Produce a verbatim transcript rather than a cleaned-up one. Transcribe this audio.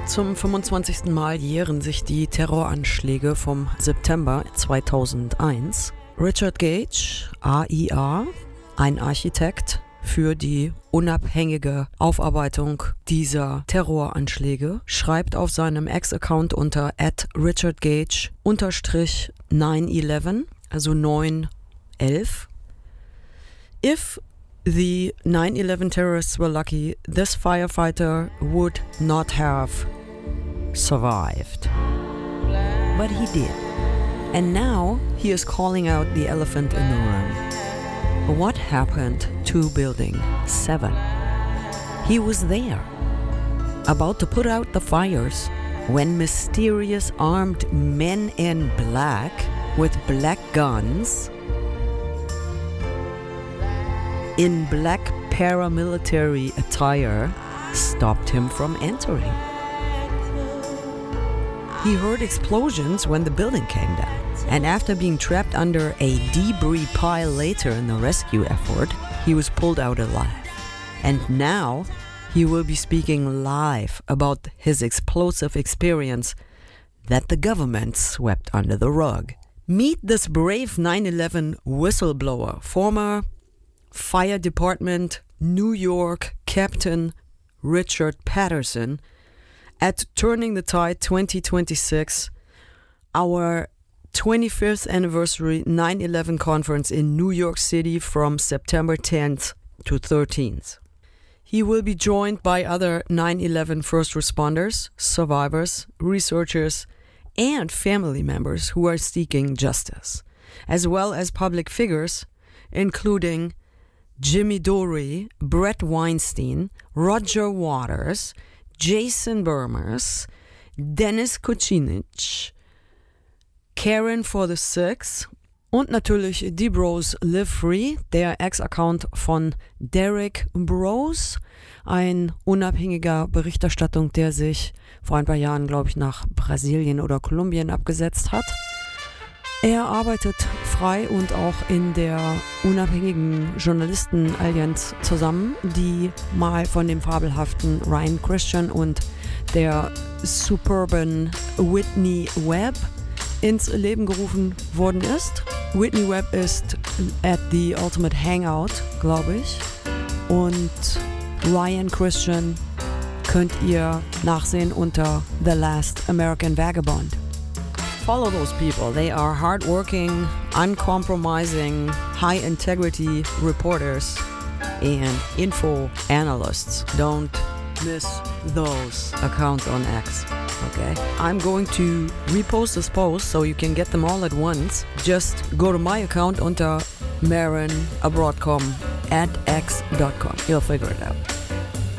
Zum fünfundzwanzigsten Mal jähren sich die Terroranschläge vom September zweitausendeins. Richard Gage, A I A, ein Architekt für die unabhängige Aufarbeitung dieser Terroranschläge, schreibt auf seinem Ex-Account unter at richardgage unterstrich nine eleven, also neun elf. If the nine eleven terrorists were lucky, this firefighter would not have survived. But he did. And now he is calling out the elephant in the room. What happened to Building seven? He was there, about to put out the fires, when mysterious armed men in black with black guns in black paramilitary attire stopped him from entering. He heard explosions when the building came down, and after being trapped under a debris pile later in the rescue effort, he was pulled out alive. And now he will be speaking live about his explosive experience that the government swept under the rug. Meet this brave nine eleven whistleblower, former Fire Department New York Captain Richard Patterson, at Turning the Tide twenty twenty-six, our twenty-fifth anniversary nine eleven conference in New York City from September tenth to thirteenth. He will be joined by other nine eleven first responders, survivors, researchers, and family members who are seeking justice, as well as public figures, including Jimmy Dore, Brett Weinstein, Roger Waters, Jason Bermas, Dennis Kucinich, Karen for the Six und natürlich die Bros Live Free, der Ex-Account von Derek Bros, ein unabhängiger Berichterstattung, der sich vor ein paar Jahren, glaube ich, nach Brasilien oder Kolumbien abgesetzt hat. Er arbeitet frei und auch in der unabhängigen Journalistenallianz zusammen, die mal von dem fabelhaften Ryan Christian und der Suburban Whitney Webb ins Leben gerufen worden ist. Whitney Webb ist at the Ultimate Hangout, glaube ich. Und Ryan Christian könnt ihr nachsehen unter The Last American Vagabond. Follow those people. They are hardworking, uncompromising, high-integrity reporters and info analysts. Don't miss those accounts on X, okay? I'm going to repost this post so you can get them all at once. Just go to my account unter marin abroad dot com at x dot com. You'll figure it out.